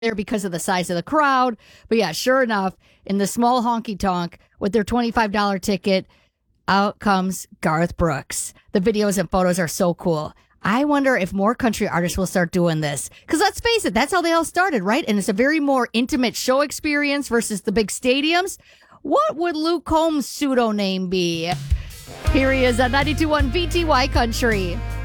there because of the size of the crowd. But yeah, sure enough, in the small honky tonk with their $25 ticket, out comes Garth Brooks. The videos and photos are so cool. I wonder if more country artists will start doing this. Because let's face it, that's how they all started, right? And it's a very more intimate show experience versus the big stadiums. What would Luke Combs' pseudo name be? Here he is at 92.1 VTY Country.